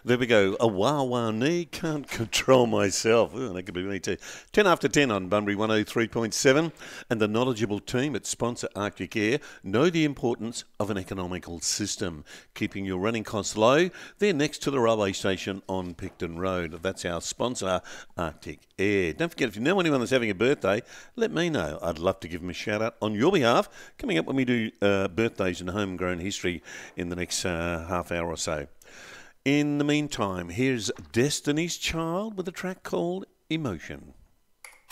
There we go. A wah knee, can't control myself. Ooh, that could be me too. 10 after 10 on Bunbury 103.7. And the knowledgeable team at sponsor Arctic Air know the importance of an economical system, keeping your running costs low. They're next to the railway station on Picton Road. That's our sponsor, Arctic Air. Don't forget, if you know anyone that's having a birthday, let me know. I'd love to give them a shout out on your behalf. Coming up when we do birthdays and homegrown history in the next half hour or so. In the meantime, here's Destiny's Child with a track called Emotion.